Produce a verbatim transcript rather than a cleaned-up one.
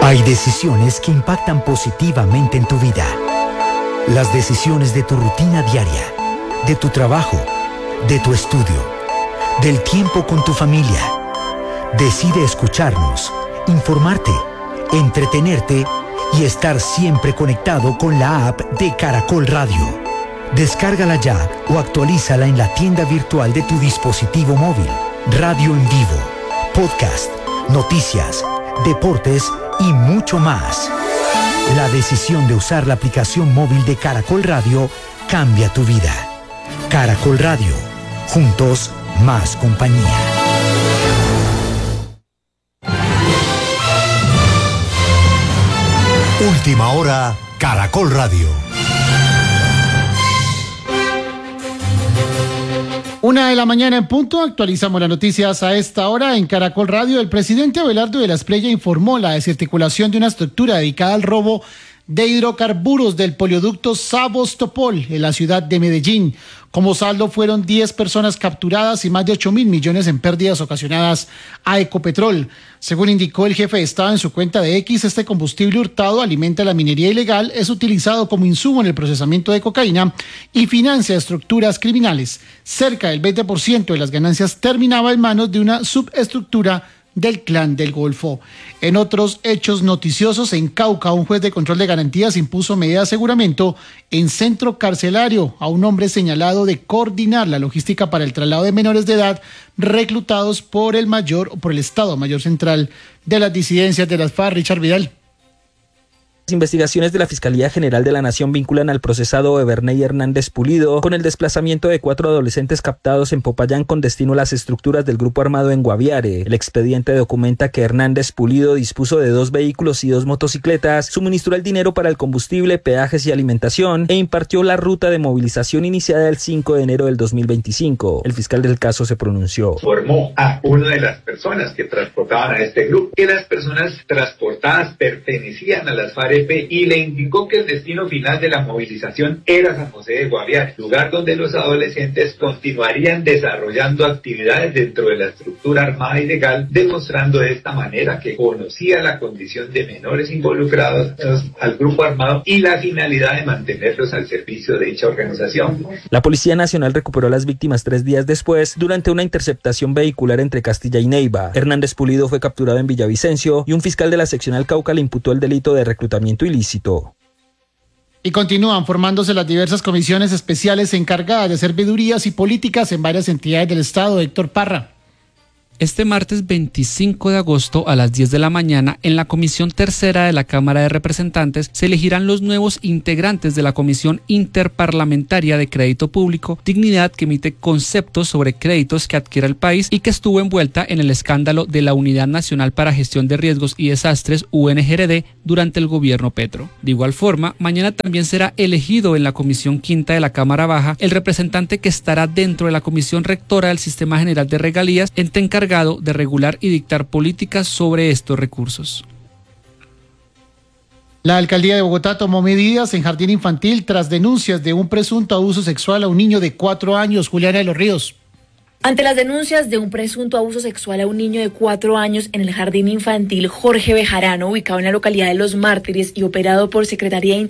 Hay decisiones que impactan positivamente en tu vida. Las decisiones de tu rutina diaria, de tu trabajo, de tu estudio, del tiempo con tu familia. Decide escucharnos, informarte, entretenerte y estar siempre conectado con la app de Caracol Radio. Descárgala ya o actualízala en la tienda virtual de tu dispositivo móvil. Radio en vivo, podcast, noticias, deportes y mucho más. La decisión de usar la aplicación móvil de Caracol Radio cambia tu vida. Caracol Radio, juntos más compañía. Última hora, Caracol Radio. Una de la mañana en punto, actualizamos las noticias a esta hora en Caracol Radio. El presidente Abelardo de la Espriella informó la desarticulación de una estructura dedicada al robo de hidrocarburos del polioducto Sabostopol en la ciudad de Medellín. Como saldo fueron diez personas capturadas y más de ocho mil millones en pérdidas ocasionadas a Ecopetrol. Según indicó el jefe de Estado en su cuenta de X, este combustible hurtado alimenta la minería ilegal, es utilizado como insumo en el procesamiento de cocaína y financia estructuras criminales. Cerca del veinte por ciento de las ganancias terminaba en manos de una subestructura del Clan del Golfo. En otros hechos noticiosos, en Cauca, un juez de control de garantías impuso medida de aseguramiento en centro carcelario a un hombre señalado de coordinar la logística para el traslado de menores de edad reclutados por el mayor, por el Estado Mayor Central de las disidencias de las FARC. Richard Vidal. Las investigaciones de la Fiscalía General de la Nación vinculan al procesado Everney Hernández Pulido con el desplazamiento de cuatro adolescentes captados en Popayán con destino a las estructuras del grupo armado en Guaviare. El expediente documenta que Hernández Pulido dispuso de dos vehículos y dos motocicletas, suministró el dinero para el combustible, peajes y alimentación e impartió la ruta de movilización iniciada el cinco de enero del dos mil veinticinco. El fiscal del caso se pronunció. Informó a una de las personas que transportaban a este grupo que las personas transportadas pertenecían a las FARC y le indicó que el destino final de la movilización era San José de Guaviare, lugar donde los adolescentes continuarían desarrollando actividades dentro de la estructura armada ilegal, demostrando de esta manera que conocía la condición de menores involucrados al grupo armado y la finalidad de mantenerlos al servicio de dicha organización. La Policía Nacional recuperó a las víctimas tres días después durante una interceptación vehicular entre Castilla y Neiva. Hernández Pulido fue capturado en Villavicencio y un fiscal de la seccional Cauca le imputó el delito de reclutamiento ilícito. Y continúan formándose las diversas comisiones especiales encargadas de servidurías y políticas en varias entidades del Estado. Héctor Parra. Este martes veinticinco de agosto a las diez de la mañana, en la Comisión Tercera de la Cámara de Representantes, se elegirán los nuevos integrantes de la Comisión Interparlamentaria de Crédito Público, dignidad que emite conceptos sobre créditos que adquiera el país y que estuvo envuelta en el escándalo de la Unidad Nacional para Gestión de Riesgos y Desastres, U N G R D, durante el gobierno Petro. De igual forma, mañana también será elegido en la Comisión Quinta de la Cámara Baja el representante que estará dentro de la Comisión Rectora del Sistema General de Regalías, ente encargado de regular y dictar políticas sobre estos recursos. La alcaldía de Bogotá tomó medidas en jardín infantil tras denuncias de un presunto abuso sexual a un niño de cuatro años. Juliana de los Ríos. Ante las denuncias de un presunto abuso sexual a un niño de cuatro años en el jardín infantil Jorge Bejarano, ubicado en la localidad de Los Mártires y operado por Secretaría de